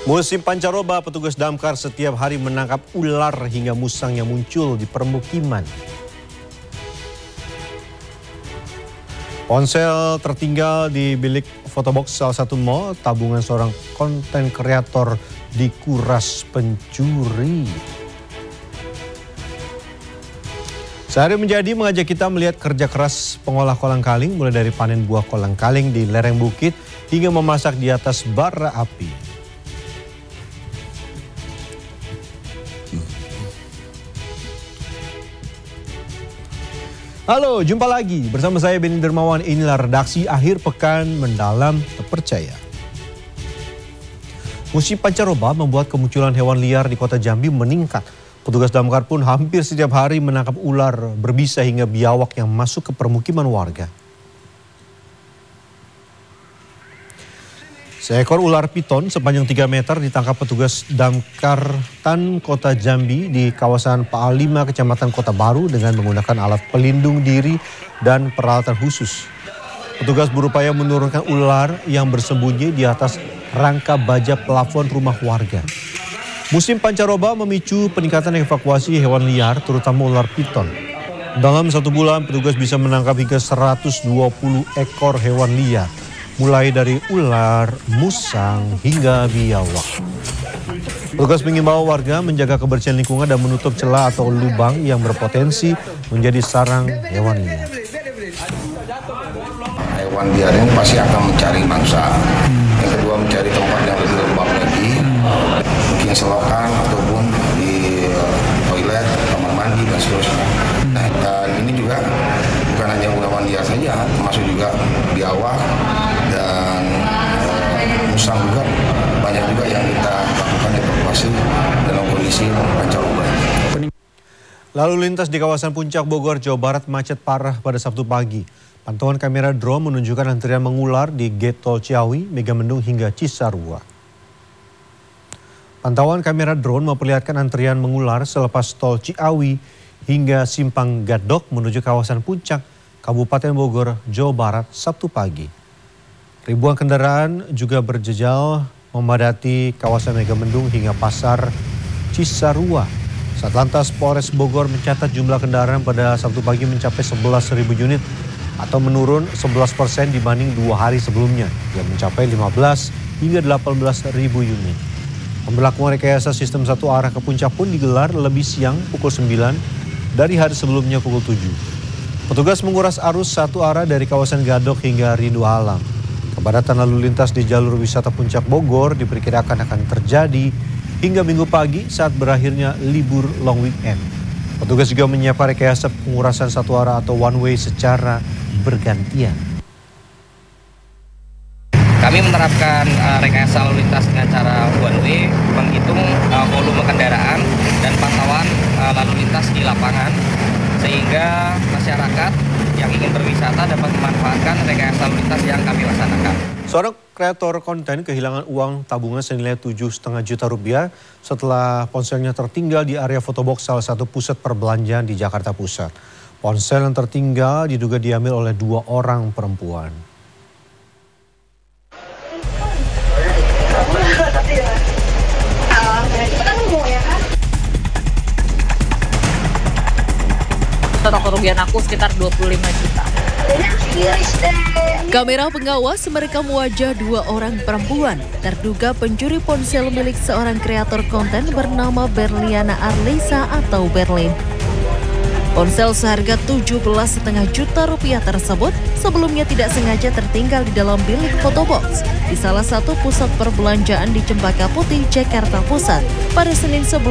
Musim pancaroba, petugas damkar setiap hari menangkap ular hingga musang yang muncul di permukiman. Ponsel tertinggal di bilik fotobox salah satu mall, tabungan seorang konten kreator dikuras pencuri. Sehari menjadi mengajak kita melihat kerja keras pengolah kolang-kaling, mulai dari panen buah kolang-kaling di lereng bukit hingga memasak di atas bara api. Halo, jumpa lagi bersama saya Benny Dermawan. Inilah redaksi akhir pekan mendalam terpercaya. Musim pancaroba membuat kemunculan hewan liar di kota Jambi meningkat. Petugas damkar pun hampir setiap hari menangkap ular berbisa hingga biawak yang masuk ke permukiman warga. Seekor ular piton sepanjang 3 meter ditangkap petugas damkar Tan Kota Jambi di kawasan PA 5 Kecamatan Kota Baru dengan menggunakan alat pelindung diri dan peralatan khusus. Petugas berupaya menurunkan ular yang bersembunyi di atas rangka baja plafon rumah warga. Musim pancaroba memicu peningkatan evakuasi hewan liar, terutama ular piton. Dalam 1 bulan, petugas bisa menangkap hingga 120 ekor hewan liar, mulai dari ular, musang, hingga biawak. Petugas mengimbau warga menjaga kebersihan lingkungan dan menutup celah atau lubang yang berpotensi menjadi sarang hewan liar. Hewan liar ini pasti akan mencari mangsa. Yang kedua, mencari tempat yang lebih lembab lagi, mungkin selokan ataupun di toilet, kamar mandi dan seterusnya. Nah, dan ini juga bukan hanya hewan liar saja, termasuk juga biawak dan musang juga, banyak juga yang kita lakukan evakuasi dalam kondisi pancaroba. Lalu lintas di kawasan Puncak Bogor, Jawa Barat macet parah pada Sabtu pagi. Pantauan kamera drone menunjukkan antrian mengular di Gate Tol Ciawi, Megamendung hingga Cisarua. Pantauan kamera drone memperlihatkan antrian mengular selepas Tol Ciawi hingga Simpang Gadok menuju kawasan Puncak, Kabupaten Bogor, Jawa Barat, Sabtu pagi. Ribuan kendaraan juga berjejal memadati kawasan Megamendung hingga Pasar Cisarua. Satlantas Polres Bogor mencatat jumlah kendaraan pada Sabtu pagi mencapai 11.000 unit atau menurun 11% dibanding 2 hari sebelumnya yang mencapai 15 hingga 18.000 unit. Pemberlakuan rekayasa sistem satu arah ke puncak pun digelar lebih siang pukul 9 dari hari sebelumnya pukul 7. Petugas menguras arus satu arah dari kawasan Gadok hingga Rindu Alam. Kepadatan lalu lintas di jalur wisata Puncak Bogor diperkirakan akan terjadi hingga Minggu pagi saat berakhirnya libur long weekend. Petugas juga menyiapkan rekayasa pengurasan satu arah atau one way secara bergantian. Kami menerapkan rekayasa lalu lintas dengan cara one way, menghitung volume kendaraan dan pantauan lalu lintas di lapangan, sehingga masyarakat yang ingin berwisata dapat memanfaatkan rekayasa lalu lintas yang kami laksanakan. Seorang kreator konten kehilangan uang tabungan senilai 7,5 juta rupiah setelah ponselnya tertinggal di area fotobox salah satu pusat perbelanjaan di Jakarta Pusat. Ponsel yang tertinggal diduga diambil oleh 2 orang perempuan. Total kerugian aku sekitar 25 juta. Kamera pengawas merekam wajah 2 orang perempuan terduga pencuri ponsel milik seorang kreator konten bernama Berliana Arlisa atau Berlin. Ponsel seharga 17,5 juta rupiah tersebut sebelumnya tidak sengaja tertinggal di dalam bilik fotobox di salah satu pusat perbelanjaan di Cempaka Putih, Jakarta Pusat pada Senin 11